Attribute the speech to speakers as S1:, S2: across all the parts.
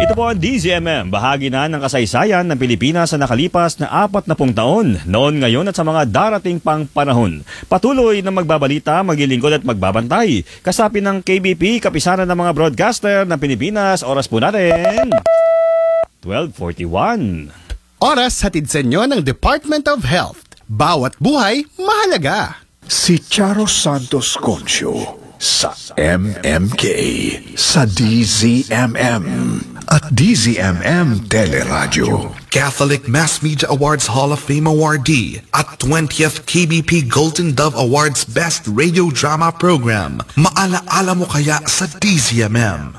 S1: Ito po ang DZMM, bahagi na ng kasaysayan ng Pilipinas sa nakalipas na 40 taon, noon, ngayon at sa mga darating pang panahon. Patuloy na magbabalita, maglilingkod at magbabantay. Kasapi ng KBP, kapisanan ng mga broadcaster ng Pilipinas, oras po natin 12:41.
S2: Oras hatid sa inyo ng Department of Health. Bawat buhay, mahalaga.
S3: Si Charo Santos Concio sa MMK, sa DZMM at DZMM Teleradio.
S4: Catholic Mass Media Awards Hall of Fame awardee at 20th KBP Golden Dove Awards Best Radio Drama Program. Maalaala mo kaya sa DZMM?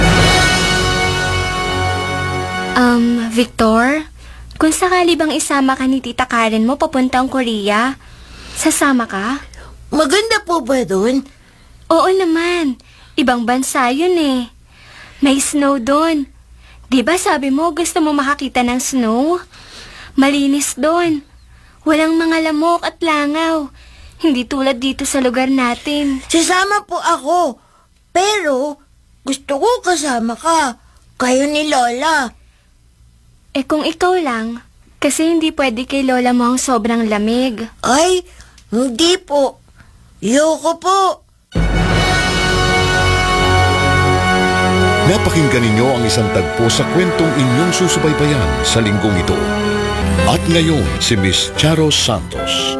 S5: Victor, kung sakali bang isama ka ni Tita Karen mo papuntang Korea, sasama ka?
S6: Maganda po ba doon?
S5: Oo naman. Ibang bansa yun eh. May snow doon. Diba sabi mo gusto mo makakita ng snow? Malinis doon. Walang mga lamok at langaw. Hindi tulad dito sa lugar natin.
S6: Sasama po ako. Pero gusto ko kasama ka. Kayo ni Lola.
S5: Eh kung ikaw lang, kasi hindi pwede kay Lola mo ang sobrang lamig.
S6: Ay, hindi po. Yoko po.
S3: Napakinggan ninyo ang isang tagpo sa kwentong inyong susubaybayan sa linggong ito. At ngayon, si Miss Charo Santos.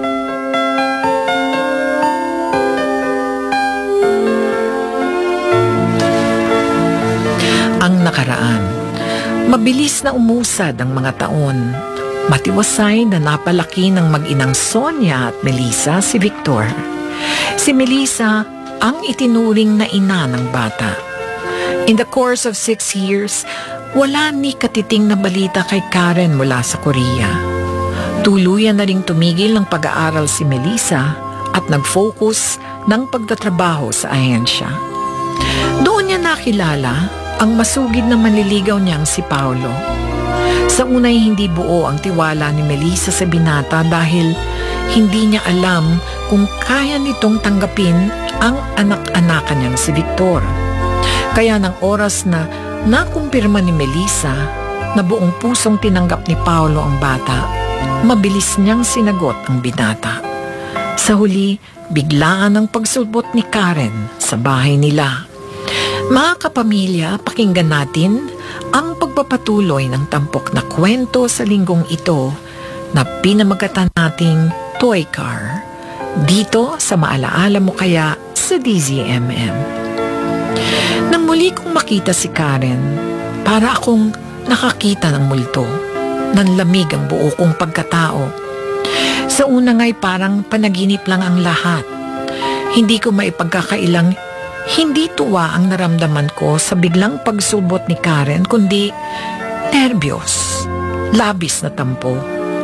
S7: Ang nakaraan. Mabilis na umusad ang mga taon. Matiwasay na napalaki ng mag-inang Sonia at Melissa si Victor. Si Melissa ang itinuring na ina ng bata. In the course of 6 years, wala ni katiting na balita kay Karen mula sa Korea. Tuluyan na ring tumigil ng pag-aaral si Melissa at nag-focus ng pagtatrabaho sa ahensya. Doon niya nakilala ang masugid na manliligaw niyang si Paolo. Sa unay hindi buo ang tiwala ni Melissa sa binata dahil hindi niya alam kung kaya nitong tanggapin ang anak-anakan niyang si Victor. Kaya ng oras na nakumpirma ni Melissa na buong pusong tinanggap ni Paolo ang bata, mabilis niyang sinagot ang binata. Sa huli, biglaan ang pagsulbot ni Karen sa bahay nila. Mga kapamilya, pakinggan natin ang pagpapatuloy ng tampok na kwento sa linggong ito na pinamagatan nating Toy Car dito sa Maalaala Mo Kaya sa DZMM. Nang muli kong makita si Karen, para akong nakakita ng multo. Nanlamig ang buo kong pagkatao. Sa una nga'y parang panaginip lang ang lahat. Hindi ko maipagkakailang hindi tuwa ang naramdaman ko sa biglang pagsulbot ni Karen, kundi nerbiyos, labis na tampo.